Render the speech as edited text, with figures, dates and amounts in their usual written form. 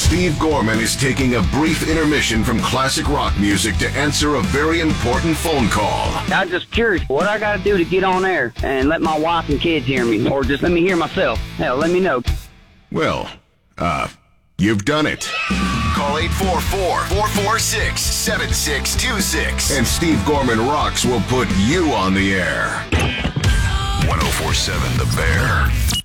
Steve Gorman is taking a brief intermission from classic rock music to answer a very important phone call. I'm just curious what I got to do to get on air and let my wife and kids hear me, or just let me hear myself. Hell, let me know. Well, you've done it. Call 844-446-7626. And Steve Gorman Rocks will put you on the air. 1047 The Bear.